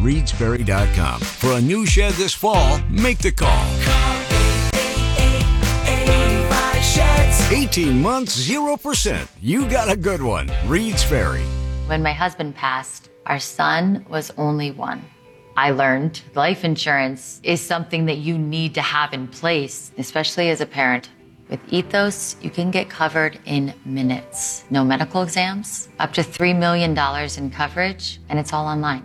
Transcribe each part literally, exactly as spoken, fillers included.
reeds ferry dot com. For a new shed this fall, make the call. eighteen months, zero percent. You got a good one. Reeds Ferry. When my husband passed, our son was only one. I learned life insurance is something that you need to have in place, especially as a parent. With Ethos, you can get covered in minutes. No medical exams, up to three million dollars in coverage, and it's all online.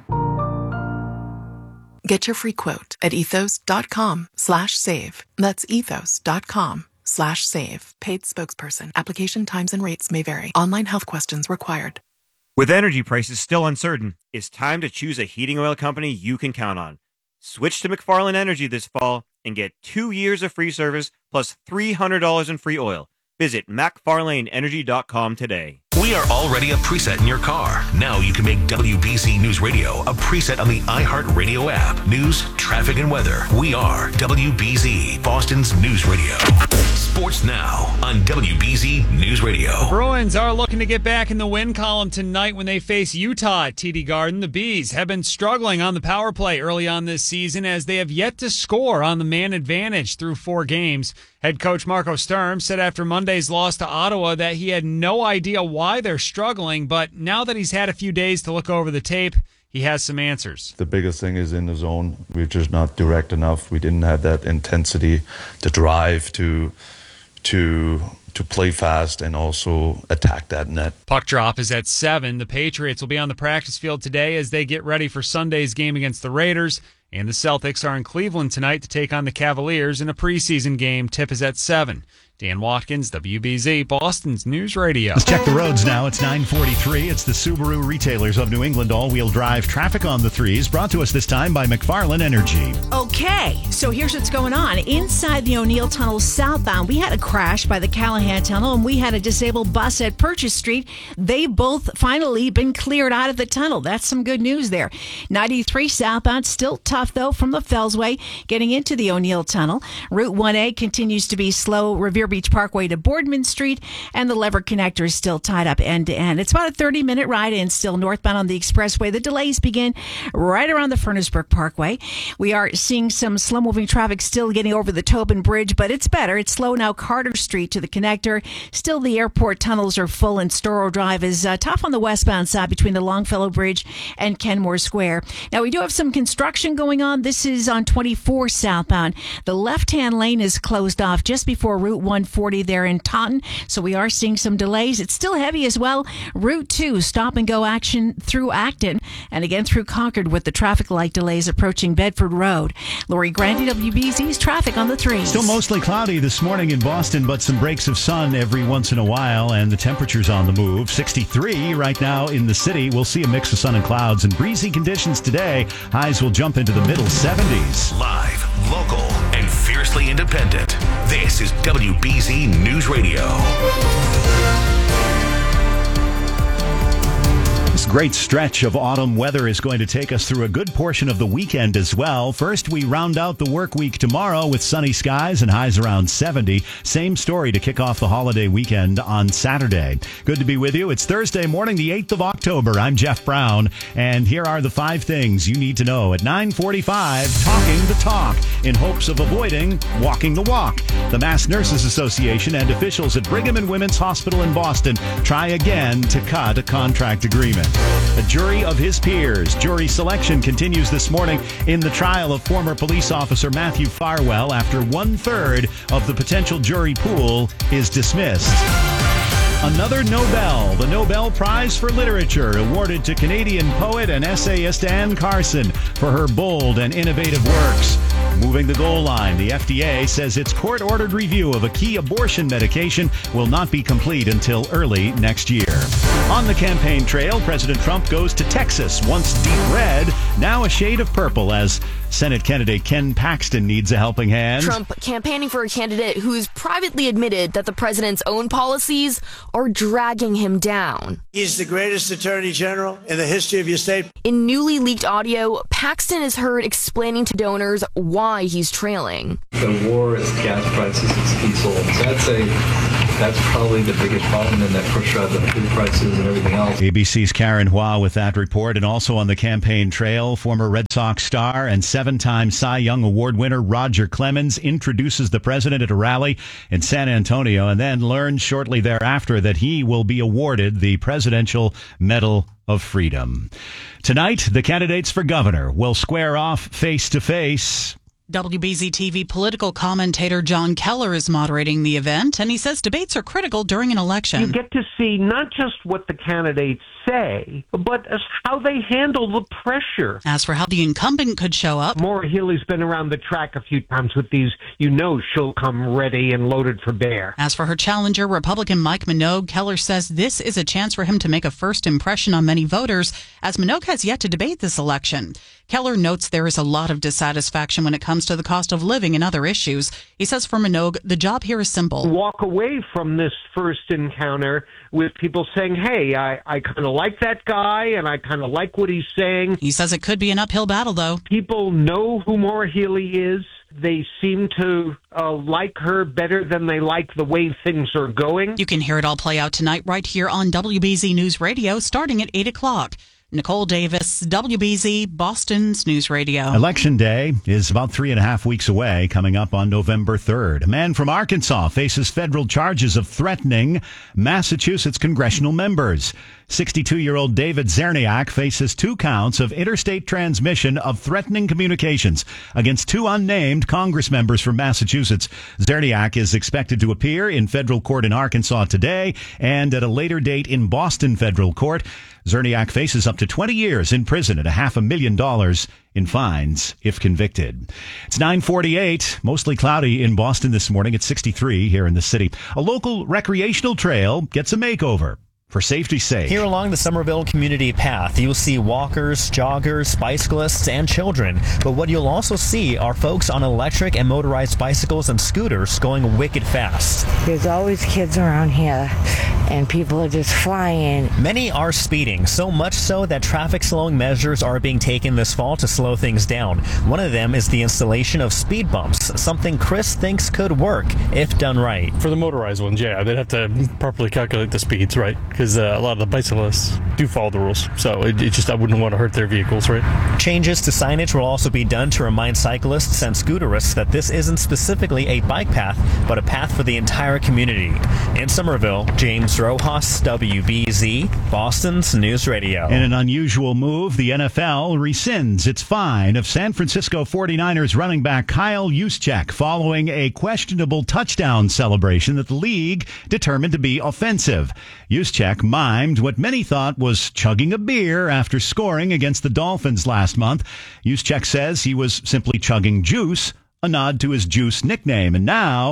Get your free quote at ethos.com slash save. That's ethos.com slash save. Paid spokesperson. Application times and rates may vary. Online health questions required. With energy prices still uncertain, it's time to choose a heating oil company you can count on. Switch to McFarland Energy this fall and get two years of free service plus three hundred dollars in free oil. Visit macfarlane energy dot com today. We are already a preset in your car. Now you can make W B Z News Radio a preset on the iHeartRadio app. News, traffic, and weather. We are W B Z, Boston's news radio. Sports now on W B Z News Radio. The Bruins are looking to get back in the win column tonight when they face Utah at T D Garden. The Bees have been struggling on the power play early on this season as they have yet to score on the man advantage through four games. Head coach Marco Sturm said after Monday's loss to Ottawa that he had no idea why they're struggling, but now that he's had a few days to look over the tape, he has some answers. The biggest thing is in the zone. We're just not direct enough. We didn't have that intensity, the drive to to to play fast and also attack that net. Puck drop is at seven. The Patriots will be on the practice field today as they get ready for Sunday's game against the Raiders. And the Celtics are in Cleveland tonight to take on the Cavaliers in a preseason game. Tip is at seven. Dan Watkins, W B Z, Boston's News Radio. Let's check the roads now. It's nine forty-three. It's the Subaru Retailers of New England all-wheel drive traffic on the threes, brought to us this time by McFarland Energy. Okay, so here's what's going on. Inside the O'Neill Tunnel southbound, we had a crash by the Callahan Tunnel, and we had a disabled bus at Purchase Street. They've both finally been cleared out of the tunnel. That's some good news there. ninety-three southbound, still tough, though, from the Fellsway, getting into the O'Neill Tunnel. Route one A continues to be slow. Revere Beach Parkway to Boardman Street, and the Lever Connector is still tied up end to end. It's about a thirty-minute ride in still northbound on the expressway. The delays begin right around the Furnace Brook Parkway. We are seeing some slow-moving traffic still getting over the Tobin Bridge, but it's better. It's slow now Carter Street to the connector. Still, the airport tunnels are full, and Storrow Drive is uh, tough on the westbound side between the Longfellow Bridge and Kenmore Square. Now, we do have some construction going on. This is on twenty-four southbound. The left-hand lane is closed off just before Route one forty there in Taunton, so we are seeing some delays. It's still heavy as well. Route two, stop-and-go action through Acton, and again through Concord with the traffic light delays approaching Bedford Road. Lori Grandi, W B Z's traffic on the threes. Still mostly cloudy this morning in Boston, but some breaks of sun every once in a while, and the temperature's on the move. sixty-three right now in the city. We'll see a mix of sun and clouds and breezy conditions today. Highs will jump into the middle seventies. Live, local, and fiercely independent. This is W B Z News Radio. This great stretch of autumn weather is going to take us through a good portion of the weekend as well. First, we round out the work week tomorrow with sunny skies and highs around seventy. Same story to kick off the holiday weekend on Saturday. Good to be with you. It's Thursday morning, the eighth of October. I'm Jeff Brown, and here are the five things you need to know at nine forty-five, talking the talk in hopes of avoiding walking the walk. The Mass Nurses Association and officials at Brigham and Women's Hospital in Boston try again to cut a contract agreement. A jury of his peers. Jury selection continues this morning in the trial of former police officer Matthew Farwell after one-third of the potential jury pool is dismissed. Another Nobel, the Nobel Prize for Literature, awarded to Canadian poet and essayist Anne Carson for her bold and innovative works. Moving the goal line, the F D A says its court-ordered review of a key abortion medication will not be complete until early next year. On the campaign trail, President Trump goes to Texas, once deep red, now a shade of purple, as Senate candidate Ken Paxton needs a helping hand. Trump campaigning for a candidate who's privately admitted that the president's own policies are dragging him down. He's the greatest attorney general in the history of your state. In newly leaked audio, Paxton is heard explaining to donors why he's trailing. The war is gas prices, it's diesel. So I'd say That's probably the biggest problem, and that push drives up food prices and everything else. A B C's Karen Hua with that report. And also on the campaign trail, former Red Sox star and seven-time Cy Young Award winner Roger Clemens introduces the president at a rally in San Antonio and then learns shortly thereafter that he will be awarded the Presidential Medal of Freedom. Tonight, the candidates for governor will square off face-to-face. W B Z T V political commentator John Keller is moderating the event, and he says debates are critical during an election. You get to see not just what the candidates say, but as how they handle the pressure. As for how the incumbent could show up, Maura Healey's been around the track a few times with these. You know she'll come ready and loaded for bear. As for her challenger, Republican Mike Minogue, Keller says this is a chance for him to make a first impression on many voters, as Minogue has yet to debate this election. Keller notes there is a lot of dissatisfaction when it comes to the cost of living and other issues. He says for Minogue, the job here is simple. Walk away from this first encounter with people saying, hey, I, I kind of like that guy and I kind of like what he's saying. He says it could be an uphill battle, though. People know who Maura Healey is. They seem to uh, like her better than they like the way things are going. You can hear it all play out tonight right here on W B Z News Radio starting at eight o'clock. Nicole Davis, W B Z, Boston's News Radio. Election Day is about three and a half weeks away, coming up on November third. A man from Arkansas faces federal charges of threatening Massachusetts congressional members. sixty-two-year-old David Zerniak faces two counts of interstate transmission of threatening communications against two unnamed Congress members from Massachusetts. Zerniak is expected to appear in federal court in Arkansas today and at a later date in Boston federal court. Zerniak faces up to twenty years in prison and a half a million dollars in fines if convicted. It's nine forty-eight, mostly cloudy in Boston this morning. It's sixty-three here in the city. A local recreational trail gets a makeover for safety's sake. Here along the Somerville Community Path, you'll see walkers, joggers, bicyclists, and children. But what you'll also see are folks on electric and motorized bicycles and scooters going wicked fast. There's always kids around here, and people are just flying. Many are speeding, so much so that traffic slowing measures are being taken this fall to slow things down. One of them is the installation of speed bumps, something Chris thinks could work if done right. For the motorized ones, yeah, they'd have to properly calculate the speeds, right? Because uh, a lot of the bicyclists do follow the rules. So it, it just, I wouldn't want to hurt their vehicles, right? Changes to signage will also be done to remind cyclists and scooterists that this isn't specifically a bike path, but a path for the entire community. In Somerville, James Rojas, W B Z, Boston's News Radio. In an unusual move, the N F L rescinds its fine of San Francisco forty-niners running back Kyle Juszczyk following a questionable touchdown celebration that the league determined to be offensive. Juszczyk mimed what many thought was chugging a beer after scoring against the Dolphins last month. Juszczyk says he was simply chugging juice, a nod to his Juice nickname. And now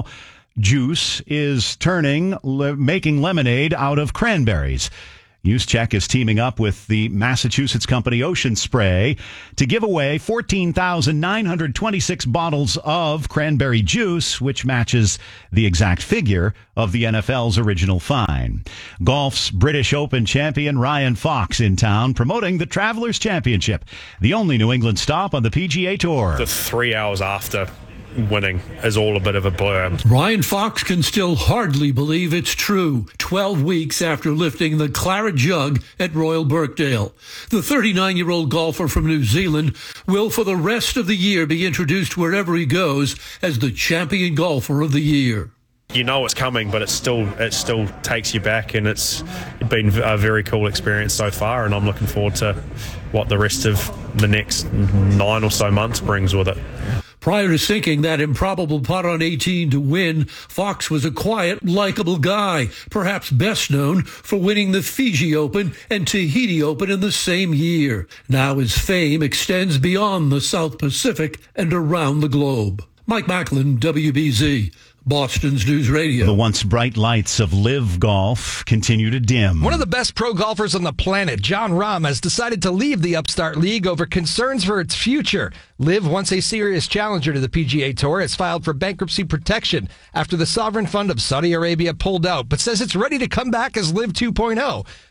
Juice is turning, le- making lemonade out of cranberries. Juszczyk is teaming up with the Massachusetts company Ocean Spray to give away fourteen thousand nine hundred twenty-six bottles of cranberry juice, which matches the exact figure of the N F L's original fine. Golf's British Open champion Ryan Fox in town promoting the Travelers Championship, the only New England stop on the P G A Tour. The three hours after winning is all a bit of a blur. Ryan Fox can still hardly believe it's true. twelve weeks after lifting the claret jug at Royal Birkdale. The thirty-nine-year-old golfer from New Zealand will for the rest of the year be introduced wherever he goes as the champion golfer of the year. You know it's coming, but it still it still takes you back, and it's been a very cool experience so far, and I'm looking forward to what the rest of the next nine or so months brings with it. Prior to sinking that improbable putt on eighteen to win, Fox was a quiet, likable guy, perhaps best known for winning the Fiji Open and Tahiti Open in the same year. Now his fame extends beyond the South Pacific and around the globe. Mike Macklin, W B Z. Boston's News Radio. The once bright lights of Live Golf continue to dim. One of the best pro golfers on the planet, Jon Rahm, has decided to leave the upstart league over concerns for its future. Live, once a serious challenger to the P G A Tour, has filed for bankruptcy protection after the sovereign fund of Saudi Arabia pulled out, but says it's ready to come back as Live two point oh.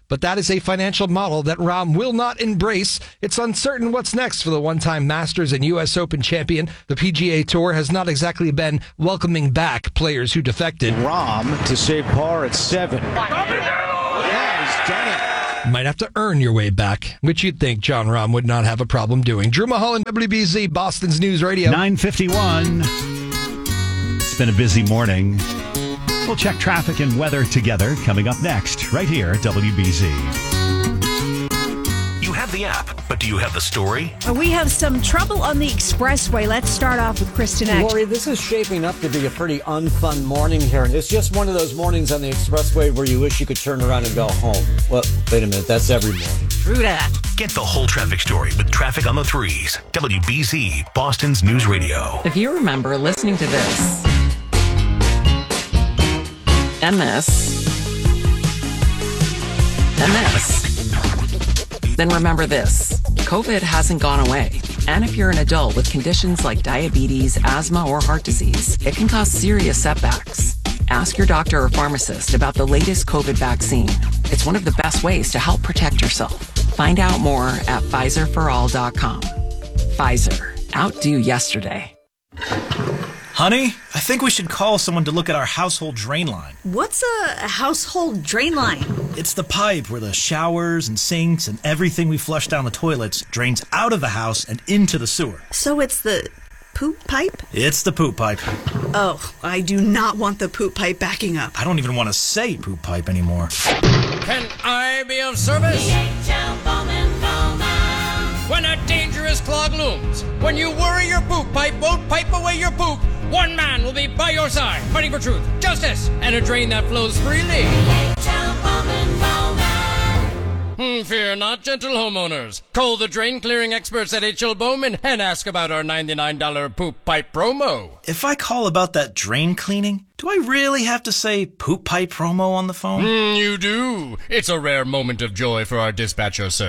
but that is a financial model that Rahm will not embrace. It's uncertain what's next for the one-time Masters and U S Open champion. The P G A Tour has not exactly been welcoming back players who defected. Rahm to save par at seven. Yeah, he's done it. Might have to earn your way back, which you'd think John Rahm would not have a problem doing. Drew Mulholland, W B Z, Boston's News Radio. nine fifty-one. It's been a busy morning. We'll check traffic and weather together coming up next, right here at W B Z. You have the app, but do you have the story? We have some trouble on the expressway. Let's start off with Kristen Act. Lori, this is shaping up to be a pretty unfun morning here. It's just one of those mornings on the expressway where you wish you could turn around and go home. Well, wait a minute. That's every morning. True that. Get the whole traffic story with Traffic on the Threes. W B Z, Boston's News Radio. If you remember listening to this and this and this, then remember this. COVID hasn't gone away. And if you're an adult with conditions like diabetes, asthma, or heart disease, it can cause serious setbacks. Ask your doctor or pharmacist about the latest COVID vaccine. It's one of the best ways to help protect yourself. Find out more at Pfizer for all dot com. Pfizer. Outdo yesterday. Honey, I think we should call someone to look at our household drain line. What's a household drain line? It's the pipe where the showers and sinks and everything we flush down the toilets drains out of the house and into the sewer. So it's the poop pipe? It's the poop pipe. Oh, I do not want the poop pipe backing up. I don't even want to say poop pipe anymore. Can I be of service? When a dangerous clog looms, when you worry your poop pipe won't pipe away your poop, one man will be by your side, fighting for truth, justice, and a drain that flows freely. Hmm, fear not, gentle homeowners. Call the drain clearing experts at H L Bowman and ask about our ninety-nine dollars poop pipe promo. If I call about that drain cleaning, do I really have to say poop pipe promo on the phone? Hmm, you do. It's a rare moment of joy for our dispatcher, sir.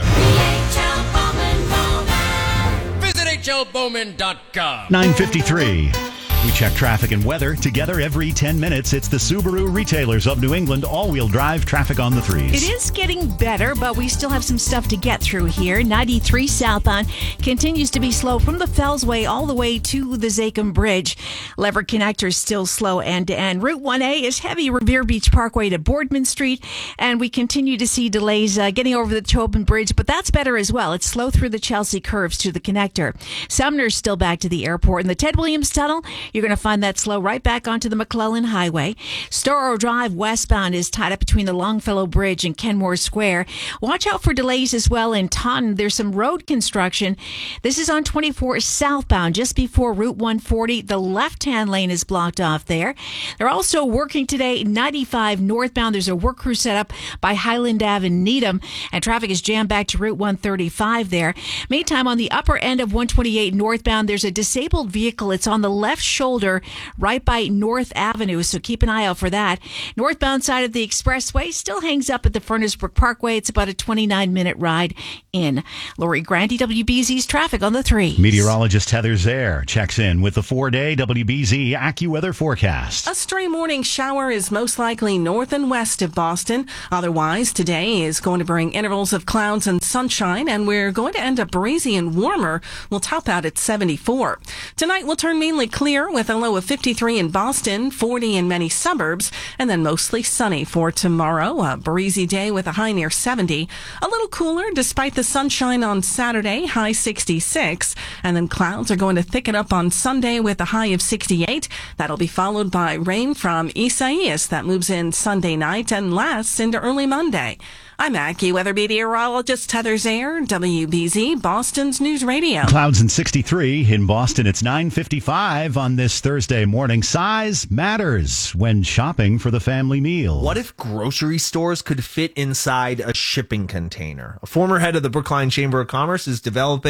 Visit H L Bowman dot com. nine fifty-three. We check traffic and weather together every ten minutes. It's the Subaru Retailers of New England all-wheel drive Traffic on the Threes. It is getting better, but we still have some stuff to get through here. ninety-three southbound continues to be slow from the Fellsway all the way to the Zakim Bridge. Lever Connector is still slow end-to-end. Route one A is heavy Revere Beach Parkway to Boardman Street, and we continue to see delays uh, getting over the Tobin Bridge, but that's better as well. It's slow through the Chelsea curves to the connector. Sumner's still back to the airport. In the Ted Williams Tunnel, you're going to find that slow right back onto the McClellan Highway. Storrow Drive westbound is tied up between the Longfellow Bridge and Kenmore Square. Watch out for delays as well in Taunton. There's some road construction. This is on twenty-four southbound, just before Route one forty. The left-hand lane is blocked off there. They're also working today ninety-five northbound. There's a work crew set up by Highland Ave in Needham, and traffic is jammed back to Route one thirty-five there. Meantime, on the upper end of one twenty-eight northbound, there's a disabled vehicle. It's on the left shoulder right by North Avenue, so keep an eye out for that. Northbound side of the expressway still hangs up at the Furnace Brook Parkway. It's about a twenty-nine minute ride in. Lori Grandy, W B Z's Traffic on the Three. Meteorologist Heather Zaire checks in with the four-day W B Z AccuWeather forecast. A stray morning shower is most likely north and west of Boston. Otherwise, today is going to bring intervals of clouds and sunshine, and we're going to end up breezy and warmer. We'll top out at seventy-four. Tonight will turn mainly clear with a low of fifty-three in Boston, forty in many suburbs, and then mostly sunny for tomorrow. A breezy day with a high near seventy. A little cooler despite the sunshine on Saturday, high sixty-six. And then clouds are going to thicken up on Sunday with a high of sixty-eight. That'll be followed by rain from Isaias that moves in Sunday night and lasts into early Monday. I'm AccuWeather meteorologist Heather Zaire, W B Z, Boston's News Radio. Clouds and sixty-three in Boston. It's nine fifty-five on this Thursday morning. Size matters when shopping for the family meal. What if grocery stores could fit inside a shipping container? A former head of the Brookline Chamber of Commerce is developing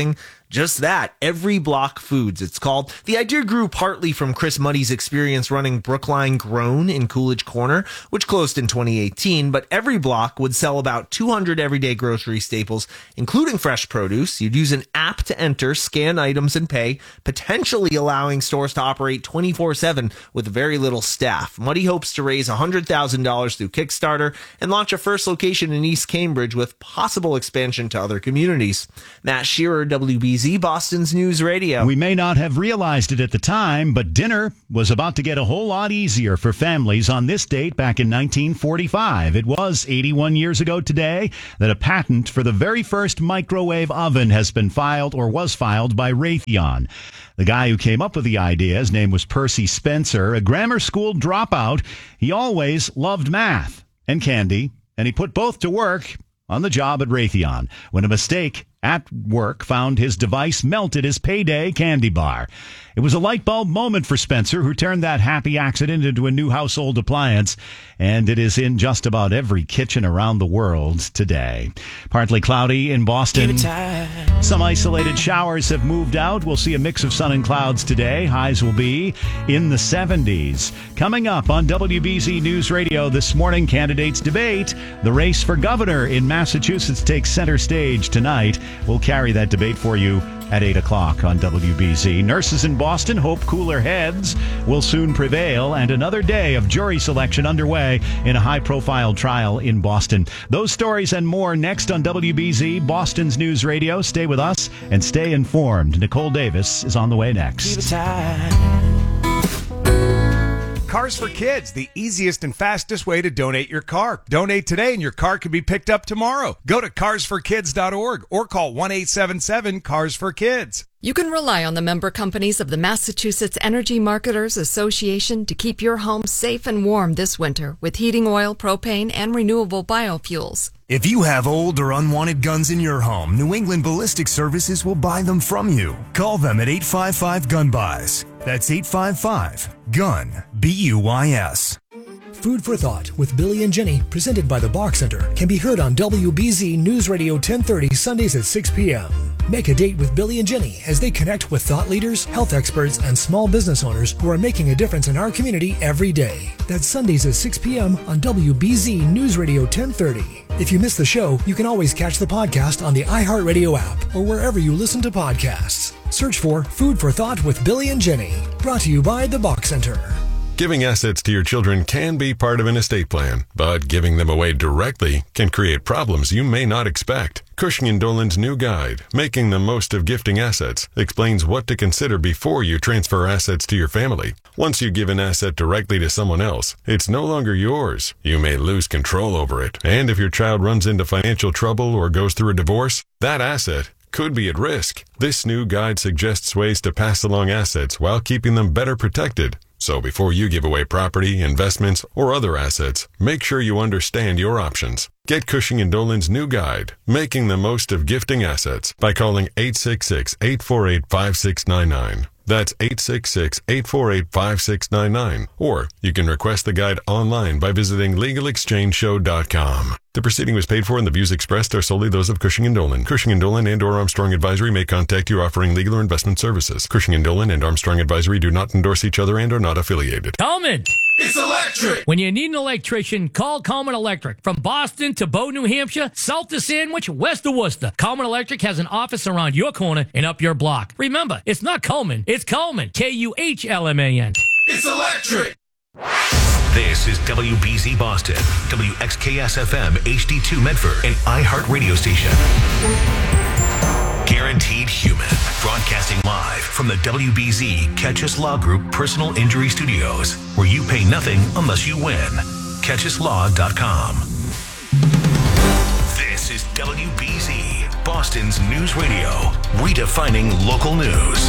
Just that, Every Block Foods, it's called. The idea grew partly from Chris Muddy's experience running Brookline Grown in Coolidge Corner, which closed in twenty eighteen, but Every Block would sell about two hundred everyday grocery staples, including fresh produce. You'd use an app to enter, scan items, and pay, potentially allowing stores to operate twenty-four seven with very little staff. Muddy hopes to raise one hundred thousand dollars through Kickstarter and launch a first location in East Cambridge with possible expansion to other communities. Matt Shearer, W B Z, Boston's News Radio. We may not have realized it at the time, but dinner was about to get a whole lot easier for families on this date back in nineteen forty-five. It was eighty-one years ago today that a patent for the very first microwave oven has been filed or was filed by Raytheon. The guy who came up with the idea, his name was Percy Spencer, a grammar school dropout. He always loved math and candy, and he put both to work on the job at Raytheon when a mistake at work found his device melted his payday candy bar. It was a light bulb moment for Spencer, who turned that happy accident into a new household appliance, and it is in just about every kitchen around the world today. Partly cloudy in Boston. Some isolated showers have moved out. We'll see a mix of sun and clouds today. Highs will be in the seventies. Coming up on W B Z News Radio this morning, candidates debate. The race for governor in Massachusetts takes center stage tonight. We'll carry that debate for you at eight o'clock on W B Z. Nurses in Boston hope cooler heads will soon prevail, and another day of jury selection underway in a high-profile trial in Boston. Those stories and more next on W B Z, Boston's News Radio. Stay with us and stay informed. Nicole Davis is on the way next. Cars for Kids, the easiest and fastest way to donate your car. Donate today and your car could be picked up tomorrow. Go to cars for kids dot org or call one eight seven seven cars for kids. You can rely on the member companies of the Massachusetts Energy Marketers Association to keep your home safe and warm this winter with heating oil, propane, and renewable biofuels. If you have old or unwanted guns in your home, New England Ballistic Services will buy them from you. Call them at eight five five gun buys. That's eight five five gun B U Y S. Food for Thought with Billy and Jenny, presented by the Bach Center, can be heard on W B Z News Radio ten thirty Sundays at six p.m. Make a date with Billy and Jenny as they connect with thought leaders, health experts, and small business owners who are making a difference in our community every day. That's Sundays at six p.m. on W B Z News Radio ten thirty. If you miss the show, you can always catch the podcast on the iHeartRadio app or wherever you listen to podcasts. Search for Food for Thought with Billy and Jenny. Brought to you by the Bach Center. Giving assets to your children can be part of an estate plan, but giving them away directly can create problems you may not expect. Cushing and Dolan's new guide, Making the Most of Gifting Assets, explains what to consider before you transfer assets to your family. Once you give an asset directly to someone else, it's no longer yours. You may lose control over it, and if your child runs into financial trouble or goes through a divorce, that asset could be at risk. This new guide suggests ways to pass along assets while keeping them better protected. So before you give away property, investments, or other assets, make sure you understand your options. Get Cushing and Dolan's new guide, Making the Most of Gifting Assets, by calling eight six six, eight four eight, five six nine nine. That's eight six six, eight four eight, five six nine nine. Or you can request the guide online by visiting legal exchange show dot com. The proceeding was paid for and the views expressed are solely those of Cushing and Dolan. Cushing and Dolan and or Armstrong Advisory may contact you offering legal or investment services. Cushing and Dolan and Armstrong Advisory do not endorse each other and are not affiliated. Coleman! It's electric! When you need an electrician, call Coleman Electric. From Boston to Bow, New Hampshire, south to Sandwich, west of Worcester, Coleman Electric has an office around your corner and up your block. Remember, it's not Coleman, it's Coleman. K U H L M A N. It's electric! This is W B Z Boston, W X K S F M H D two Medford, and iHeart Radio Station. Guaranteed Human, broadcasting live from the W B Z Catch Us Law Group Personal Injury Studios, where you pay nothing unless you win. catch us law dot com. This is W B Z, Boston's News Radio, redefining local news.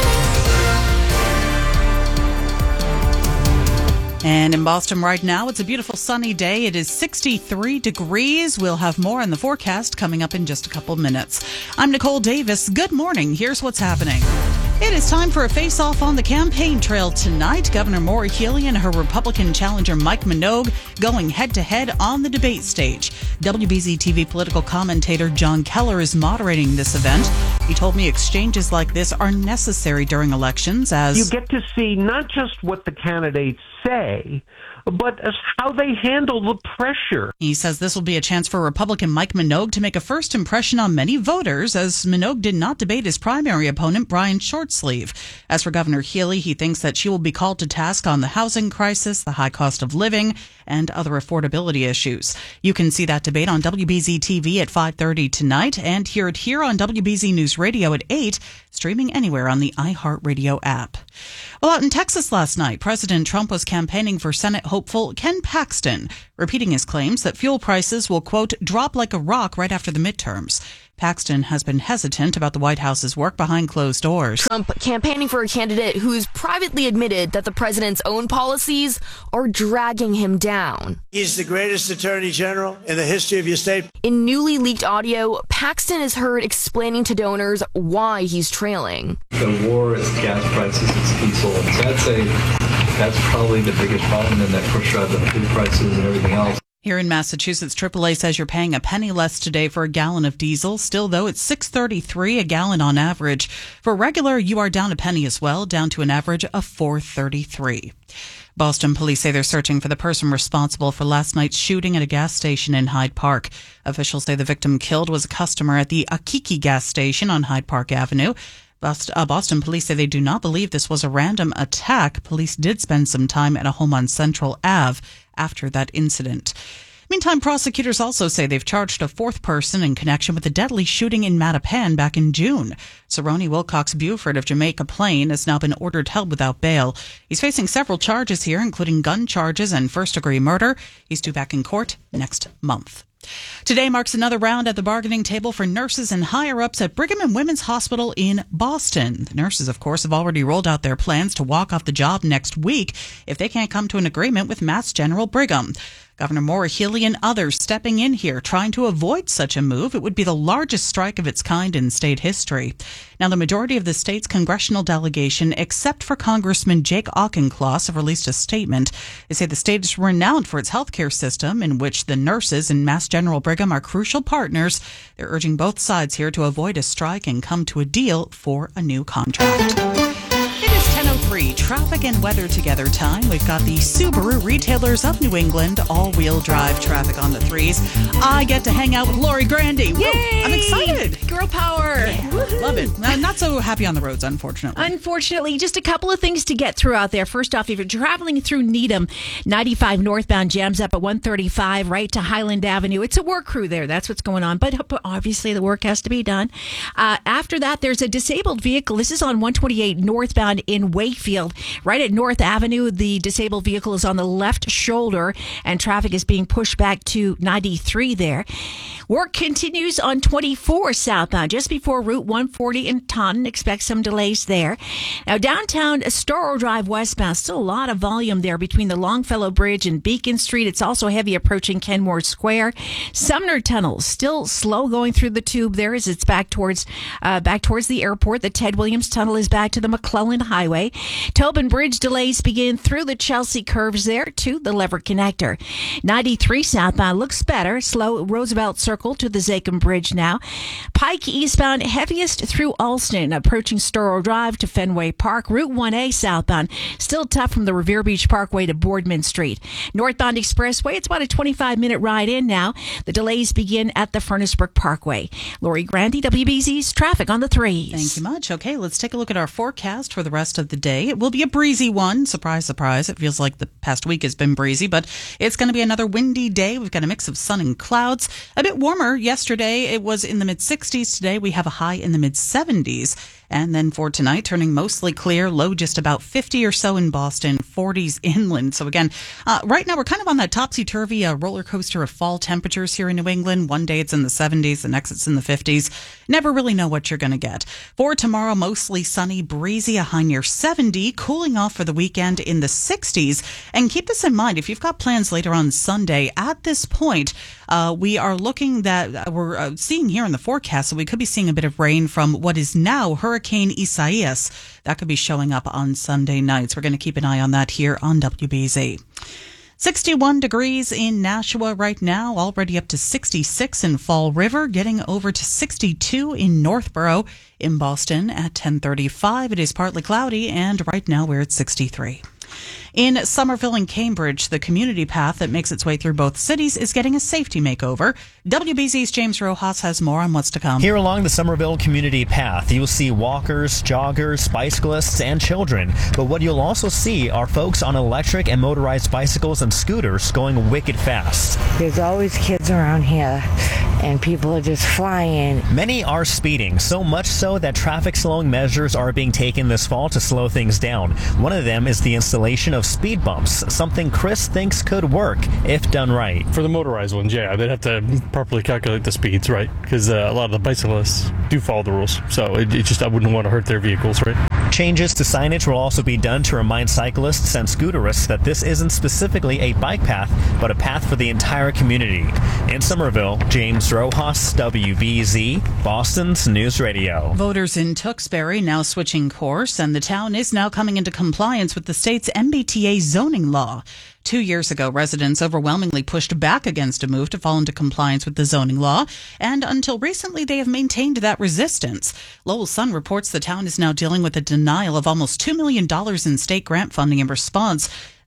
And in Boston right now, it's a beautiful sunny day. It is sixty-three degrees. We'll have more in the forecast coming up in just a couple minutes. I'm Nicole Davis. Good morning. Here's what's happening. It is time for a face-off on the campaign trail tonight. Governor Maura Healey and her Republican challenger Mike Minogue going head-to-head on the debate stage. W B Z T V political commentator John Keller is moderating this event. He told me exchanges like this are necessary during elections as you get to see not just what the candidates say, but as how they handle the pressure. He says this will be a chance for Republican Mike Minogue to make a first impression on many voters, as Minogue did not debate his primary opponent, Brian Shortsleeve. As for Governor Healy, he thinks that she will be called to task on the housing crisis, the high cost of living, and other affordability issues. You can see that debate on W B Z T V at five thirty tonight and hear it here on W B Z News Radio at eight, streaming anywhere on the iHeartRadio app. Well, out in Texas last night, President Trump was campaigning for Senate hopeful Ken Paxton, repeating his claims that fuel prices will, quote, drop like a rock right after the midterms. Paxton has been hesitant about the White House's work behind closed doors. Trump campaigning for a candidate who's privately admitted that the president's own policies are dragging him down. He's the greatest attorney general in the history of your state. In newly leaked audio, Paxton is heard explaining to donors why he's trailing. The war is gas prices, it's diesel. So I'd say that's probably the biggest problem, and that push drive the food prices and everything else. Here in Massachusetts, triple A says you're paying a penny less today for a gallon of diesel. Still, though, it's six thirty-three a gallon on average. For regular, you are down a penny as well, down to an average of four thirty-three. Boston police say they're searching for the person responsible for last night's shooting at a gas station in Hyde Park. Officials say the victim killed was a customer at the Akiki gas station on Hyde Park Avenue. Boston police say they do not believe this was a random attack. Police did spend some time at a home on Central Avenue after that incident. Meantime, prosecutors also say they've charged a fourth person in connection with the deadly shooting in Mattapan back in June. Cerrone Wilcox Buford of Jamaica Plain has now been ordered held without bail. He's facing several charges here, including gun charges and first-degree murder. He's due back in court next month. Today marks another round at the bargaining table for nurses and higher-ups at Brigham and Women's Hospital in Boston. The nurses, of course, have already rolled out their plans to walk off the job next week if they can't come to an agreement with Mass General Brigham. Governor Maura Healey and others stepping in here trying to avoid such a move. It would be the largest strike of its kind in state history. Now, the majority of the state's congressional delegation, except for Congressman Jake Auchincloss, have released a statement. They say the state is renowned for its healthcare system, in which the nurses and Mass General Brigham are crucial partners. They're urging both sides here to avoid a strike and come to a deal for a new contract. It is ten oh three, traffic and weather together time. We've got the Subaru Retailers of New England all-wheel drive traffic on the threes. I get to hang out with Lori Grandy. Woo, I'm excited. Girl power. Yeah, love it. Uh, not so happy on the roads, unfortunately. Unfortunately, just a couple of things to get through out there. First off, if you're traveling through Needham, ninety-five northbound jams up at one thirty-five right to Highland Avenue. It's a work crew there. That's what's going on. But, but obviously, the work has to be done. Uh, after that, there's a disabled vehicle. This is on one twenty-eight northbound in Wakefield. Right at North Avenue, the disabled vehicle is on the left shoulder, and traffic is being pushed back to ninety-three there. Work continues on twenty-four southbound, just before Route one forty in Taunton. Expect some delays there. Now, downtown Storrow Drive westbound, still a lot of volume there between the Longfellow Bridge and Beacon Street. It's also heavy approaching Kenmore Square. Sumner Tunnel, still slow going through the tube there as it's back towards uh, back towards the airport. The Ted Williams Tunnel is back to the McClellan Highway. Tobin Bridge delays begin through the Chelsea curves there to the Lever Connector. ninety-three southbound looks better. Slow Roosevelt Circle to the Zachem Bridge now. Pike eastbound heaviest through Alston, approaching Storrow Drive to Fenway Park. Route one A southbound still tough from the Revere Beach Parkway to Boardman Street. Northbound Expressway, it's about a twenty-five minute ride in now. The delays begin at the Furnace Brook Parkway. Lori Grandy, W B Z's Traffic on the Threes. Thank you much. Okay, let's take a look at our forecast for the rest of the day. It will be a breezy one. Surprise, surprise. It feels like the past week has been breezy, but it's going to be another windy day. We've got a mix of sun and clouds. A bit warmer yesterday. It was in the mid sixties. Today we have a high in the mid seventies. And then for tonight, turning mostly clear, low just about fifty or so in Boston, forties inland. So again, uh, right now we're kind of on that topsy-turvy uh, roller coaster of fall temperatures here in New England. One day it's in the seventies, the next it's in the fifties. Never really know what you're going to get. For tomorrow, mostly sunny, breezy, a high near seventy, cooling off for the weekend in the sixties. And keep this in mind, if you've got plans later on Sunday, at this point, uh, we are looking that uh, we're uh, seeing here in the forecast, so we could be seeing a bit of rain from what is now Hurricane Hurricane Isaias. That could be showing up on Sunday nights. We're going to keep an eye on that here on W B Z. sixty-one degrees in Nashua right now, already up to sixty-six in Fall River, getting over to sixty-two in Northborough. In Boston at ten thirty-five, it is partly cloudy, and right now we're at sixty-three. In Somerville and Cambridge, the community path that makes its way through both cities is getting a safety makeover. W B Z's James Rojas has more on what's to come. Here along the Somerville community path, you'll see walkers, joggers, bicyclists, and children. But what you'll also see are folks on electric and motorized bicycles and scooters going wicked fast. There's always kids around here, and people are just flying. Many are speeding, so much so that traffic slowing measures are being taken this fall to slow things down. One of them is the installation of speed bumps, something Chris thinks could work if done right. For the motorized ones, yeah, they'd have to properly calculate the speeds, right? Because uh, a lot of the bicyclists do follow the rules, so it, it just I wouldn't want to hurt their vehicles, right? Changes to signage will also be done to remind cyclists and scooterists that this isn't specifically a bike path, but a path for the entire community. In Somerville, James Rojas, W B Z, Boston's News Radio. Voters in Tewksbury now switching course, and the town is now coming into compliance with the state's M B T A zoning law. Two years ago, residents overwhelmingly pushed back against a move to fall into compliance with the zoning law, and until recently they have maintained that resistance. Lowell Sun reports the town is now dealing with a denial of almost two million dollars in state grant funding in response.